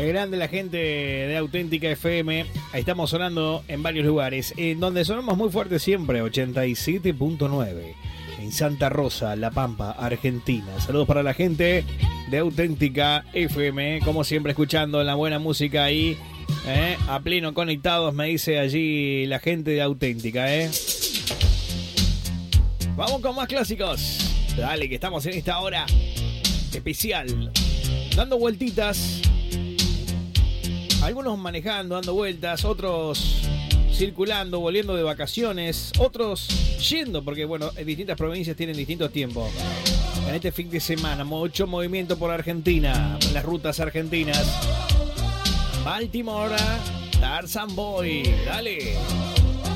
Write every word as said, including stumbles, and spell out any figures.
Qué grande la gente de Auténtica F M. Estamos sonando en varios lugares, en donde sonamos muy fuerte siempre, ochenta y siete punto nueve. En Santa Rosa, La Pampa, Argentina. Saludos para la gente de Auténtica F M, como siempre escuchando la buena música ahí, ¿eh? A pleno conectados, me dice allí la gente de Auténtica, ¿eh? Vamos con más clásicos. Dale, que estamos en esta hora especial, dando vueltitas. Algunos manejando, dando vueltas, otros circulando, volviendo de vacaciones, otros yendo, porque bueno, en distintas provincias tienen distintos tiempos. En este fin de semana, mucho movimiento por Argentina, en las rutas argentinas. Baltimore, Tarzan Boy, dale.